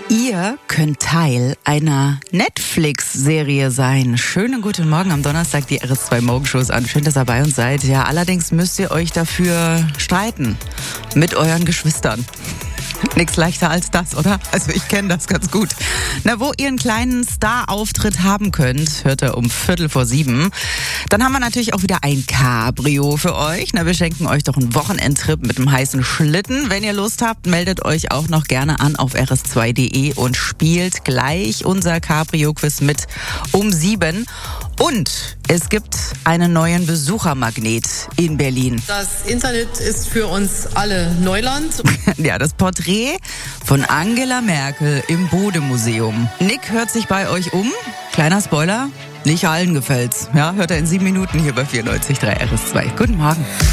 Ihr könnt Teil einer Netflix-Serie sein. Schönen guten Morgen am Donnerstag, die RS2 Morgenshows an. Schön, dass ihr bei uns seid. Ja, allerdings müsst ihr euch dafür streiten. Mit euren Geschwistern. Nichts leichter als das, oder? Also ich kenne das ganz gut. Na, wo ihr einen kleinen Star-Auftritt haben könnt, hört ihr um 6:45. Dann haben wir natürlich auch wieder ein Cabrio für euch. Na, wir schenken euch doch einen Wochenendtrip mit einem heißen Schlitten. Wenn ihr Lust habt, meldet euch auch noch gerne an auf rs2.de und spielt gleich unser Cabrio-Quiz mit um 7. Und es gibt einen neuen Besuchermagnet in Berlin. Das Internet ist für uns alle Neuland. Ja, das Porträt von Angela Merkel im Bode-Museum. Nick hört sich bei euch um. Kleiner Spoiler, nicht allen gefällt's. Ja, hört er in 7 Minuten hier bei 94.3 RS2. Guten Morgen.